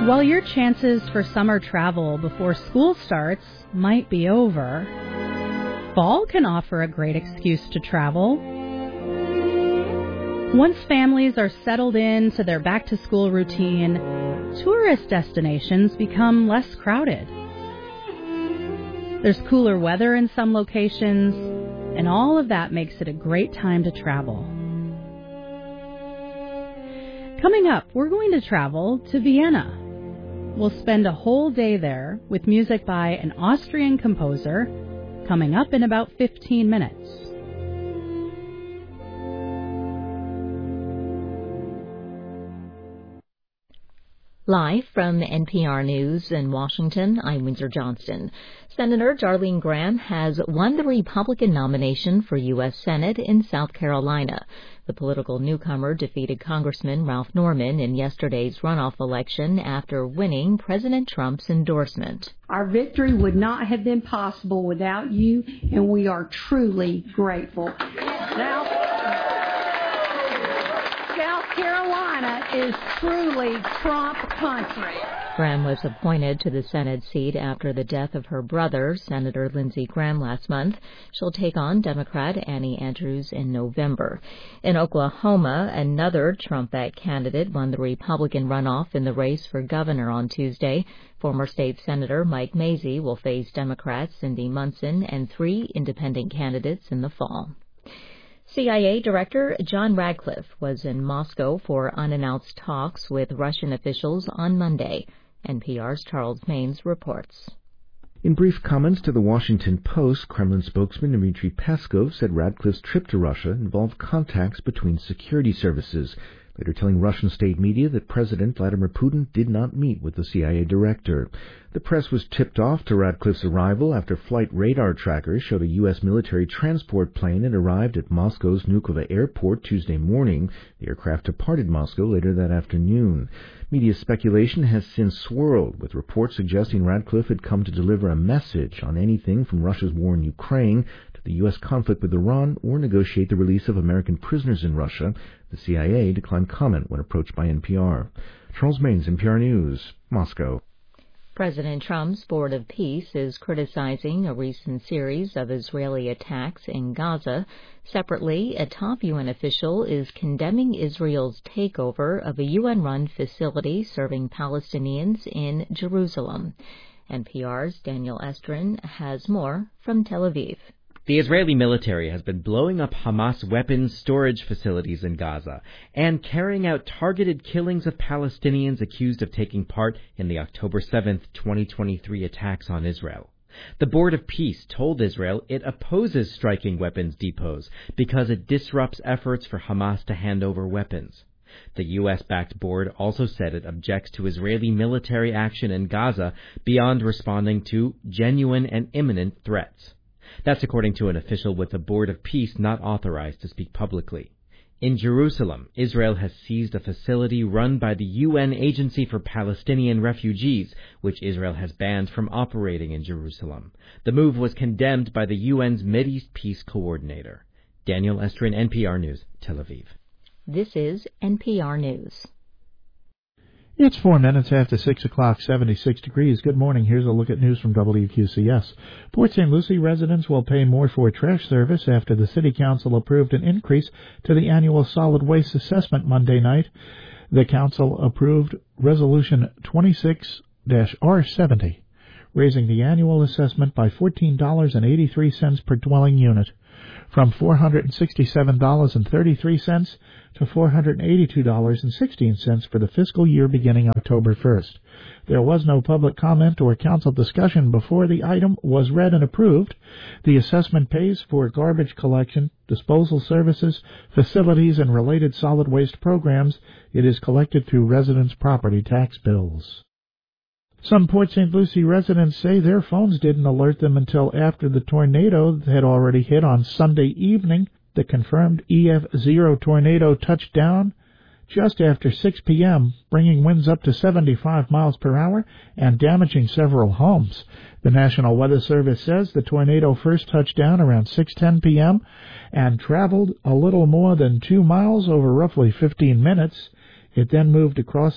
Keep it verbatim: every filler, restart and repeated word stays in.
While your chances for summer travel before school starts might be over, fall can offer a great excuse to travel. Once families are settled into their back-to-school routine, tourist destinations become less crowded. There's cooler weather in some locations, and all of that makes it a great time to travel. Coming up, we're going to travel to Vienna. We'll spend a whole day there with music by an Austrian composer, coming up in about fifteen minutes. Live from N P R News in Washington, I'm Windsor Johnston. Senator Darlene Graham has won the Republican nomination for U S Senate in South Carolina. The political newcomer defeated Congressman Ralph Norman in yesterday's runoff election after winning President Trump's endorsement. Our victory would not have been possible without you, and we are truly grateful. Now, South Carolina is truly Trump country. Graham was appointed to the Senate seat after the death of her brother, Senator Lindsey Graham, last month. She'll take on Democrat Annie Andrews in November. In Oklahoma, another Trump-backed candidate won the Republican runoff in the race for governor on Tuesday. Former state Senator Mike Mazzei will face Democrats Cindy Munson and three independent candidates in the fall. C I A Director John Radcliffe was in Moscow for unannounced talks with Russian officials on Monday. N P R's Charles Maines reports. In brief comments to the Washington Post, Kremlin spokesman Dmitry Peskov said Radcliffe's trip to Russia involved contacts between security services, later telling Russian state media that President Vladimir Putin did not meet with the C I A director. The press was tipped off to Radcliffe's arrival after flight radar trackers showed a U S military transport plane had arrived at Moscow's Vnukovo airport Tuesday morning. The aircraft departed Moscow later that afternoon. Media speculation has since swirled, with reports suggesting Radcliffe had come to deliver a message on anything from Russia's war in Ukraine to the U S conflict with Iran or negotiate the release of American prisoners in Russia. The C I A declined comment when approached by N P R. Charles Maines, N P R News, Moscow. President Trump's Board of Peace is criticizing a recent series of Israeli attacks in Gaza. Separately, a top U N official is condemning Israel's takeover of a U N-run facility serving Palestinians in Jerusalem. N P R's Daniel Estrin has more from Tel Aviv. The Israeli military has been blowing up Hamas weapons storage facilities in Gaza and carrying out targeted killings of Palestinians accused of taking part in the October seventh, twenty twenty-three attacks on Israel. The Board of Peace told Israel it opposes striking weapons depots because it disrupts efforts for Hamas to hand over weapons. The U S-backed board also said it objects to Israeli military action in Gaza beyond responding to genuine and imminent threats. That's according to an official with the Board of Peace not authorized to speak publicly. In Jerusalem, Israel has seized a facility run by the U N Agency for Palestinian Refugees, which Israel has banned from operating in Jerusalem. The move was condemned by the U N's Mideast Peace Coordinator. Daniel Estrin, N P R News, Tel Aviv. This is N P R News. It's four minutes after six o'clock, seventy-six degrees. Good morning. Here's a look at news from W Q C S. Port Saint Lucie residents will pay more for trash service after the City Council approved an increase to the annual solid waste assessment Monday night. The Council approved Resolution twenty-six R seventy, raising the annual assessment by fourteen dollars and eighty-three cents per dwelling unit, from four hundred sixty-seven dollars and thirty-three cents to four hundred eighty-two dollars and sixteen cents for the fiscal year beginning October first. There was no public comment or council discussion before the item was read and approved. The assessment pays for garbage collection, disposal services, facilities, and related solid waste programs. It is collected through residents' property tax bills. Some Port Saint Lucie residents say their phones didn't alert them until after the tornado had already hit on Sunday evening. The confirmed E F zero tornado touched down just after six p.m., bringing winds up to seventy-five miles per hour and damaging several homes. The National Weather Service says the tornado first touched down around six ten p.m. and traveled a little more than two miles over roughly fifteen minutes. It then moved across